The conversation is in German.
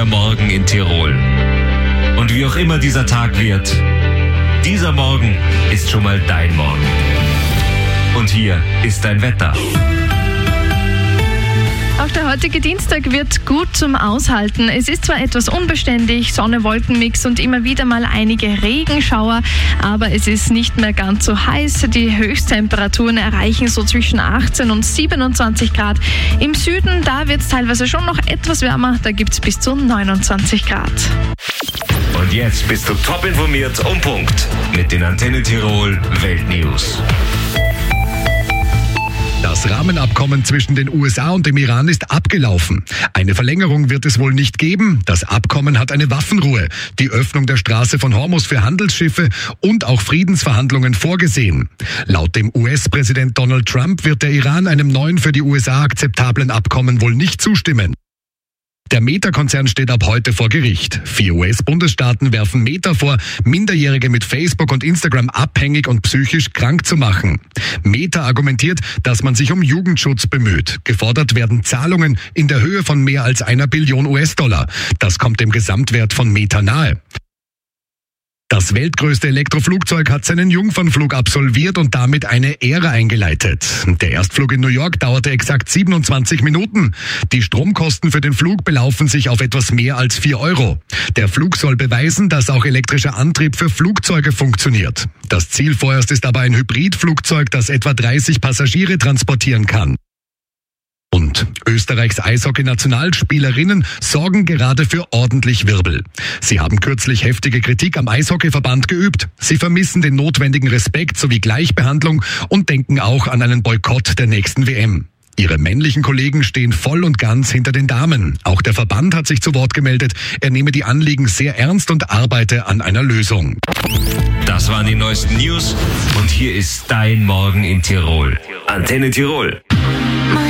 neuer Morgen in Tirol. Und wie auch immer dieser Tag wird, dieser Morgen ist schon mal dein Morgen. Und hier ist dein Wetter. Auch der heutige Dienstag wird gut zum Aushalten. Es ist zwar etwas unbeständig, Sonne-Wolken-Mix und immer wieder mal einige Regenschauer, aber es ist nicht mehr ganz so heiß. Die Höchsttemperaturen erreichen so zwischen 18 und 27 Grad. Im Süden, da wird es teilweise schon noch etwas wärmer, da gibt es bis zu 29 Grad. Und jetzt bist du top informiert und Punkt mit den Antenne Tirol Weltnews. Das Rahmenabkommen zwischen den USA und dem Iran ist abgelaufen. Eine Verlängerung wird es wohl nicht geben. Das Abkommen hat eine Waffenruhe, die Öffnung der Straße von Hormuz für Handelsschiffe und auch Friedensverhandlungen vorgesehen. Laut dem US-Präsident Donald Trump wird der Iran einem neuen, für die USA akzeptablen Abkommen wohl nicht zustimmen. Der Meta-Konzern steht ab heute vor Gericht. 4 US-Bundesstaaten werfen Meta vor, Minderjährige mit Facebook und Instagram abhängig und psychisch krank zu machen. Meta argumentiert, dass man sich um Jugendschutz bemüht. Gefordert werden Zahlungen in der Höhe von mehr als 1 Billion US-Dollar. Das kommt dem Gesamtwert von Meta nahe. Das weltgrößte Elektroflugzeug hat seinen Jungfernflug absolviert und damit eine Ära eingeleitet. Der Erstflug in New York dauerte exakt 27 Minuten. Die Stromkosten für den Flug belaufen sich auf etwas mehr als 4 Euro. Der Flug soll beweisen, dass auch elektrischer Antrieb für Flugzeuge funktioniert. Das Ziel vorerst ist aber ein Hybridflugzeug, das etwa 30 Passagiere transportieren kann. Und Österreichs Eishockey-Nationalspielerinnen sorgen gerade für ordentlich Wirbel. Sie haben kürzlich heftige Kritik am Eishockeyverband geübt. Sie vermissen den notwendigen Respekt sowie Gleichbehandlung und denken auch an einen Boykott der nächsten WM. Ihre männlichen Kollegen stehen voll und ganz hinter den Damen. Auch der Verband hat sich zu Wort gemeldet. Er nehme die Anliegen sehr ernst und arbeite an einer Lösung. Das waren die neuesten News und hier ist dein Morgen in Tirol. Antenne Tirol.